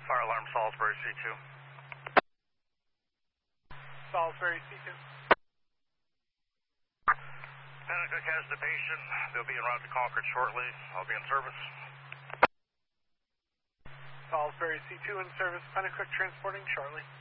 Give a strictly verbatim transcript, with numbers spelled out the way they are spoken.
Fire alarm Salisbury C two. Salisbury C two. Pennacook has the patient. They'll be en route to Concord shortly. I'll be in service. Salisbury C two in service. Pennacook transporting shortly.